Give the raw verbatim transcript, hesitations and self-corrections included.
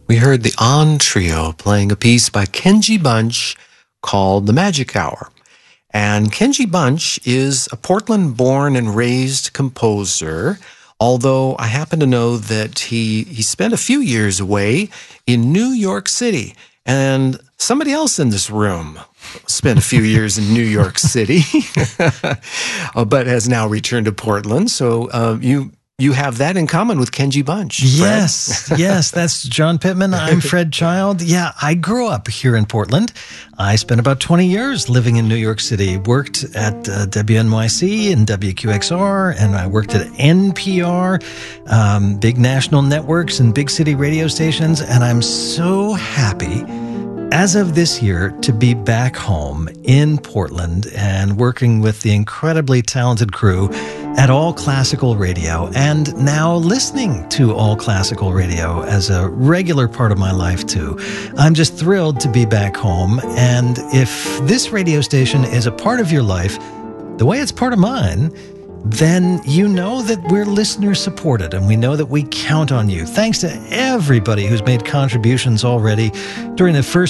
We heard the On Trio playing a piece by Kenji Bunch called The Magic Hour. And Kenji Bunch is a Portland-born and raised composer, although I happen to know that he, he spent a few years away in New York City. And somebody else in this room spent a few years in New York City, but has now returned to Portland. So uh, you... You have that in common with Kenji Bunch. Yes, yes, that's John Pittman. I'm Fred Child. Yeah, I grew up here in Portland. I spent about twenty years living in New York City, worked at uh, W N Y C and W Q X R, and I worked at N P R, um, big national networks and big city radio stations, and I'm so happy as of this year to be back home in Portland and working with the incredibly talented crew at All Classical Radio, and now listening to All Classical Radio as a regular part of my life too. I'm just thrilled to be back home, and if this radio station is a part of your life, the way it's part of mine, then you know that we're listener supported, and we know that we count on you. Thanks to everybody who's made contributions already during the first